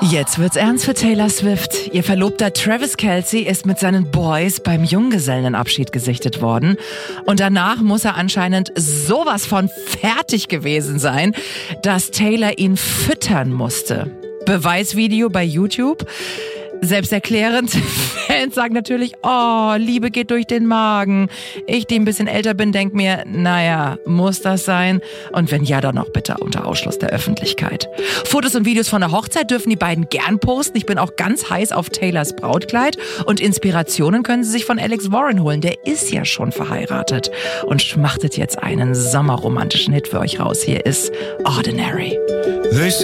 Jetzt wird's ernst für Taylor Swift. Ihr Verlobter Travis Kelce ist mit seinen Boys beim Junggesellenabschied gesichtet worden. Und danach muss er anscheinend sowas von fertig gewesen sein, dass Taylor ihn füttern musste. Beweisvideo bei YouTube. Selbsterklärend. Fans sagen natürlich, oh, Liebe geht durch den Magen. Ich, die ein bisschen älter bin, denk mir, naja, muss das sein? Und wenn ja, dann auch bitte unter Ausschluss der Öffentlichkeit. Fotos und Videos von der Hochzeit dürfen die beiden gern posten. Ich bin auch ganz heiß auf Taylors Brautkleid. Und Inspirationen können sie sich von Alex Warren holen. Der ist ja schon verheiratet und schmachtet jetzt einen sommerromantischen Hit für euch raus. Hier ist Ordinary.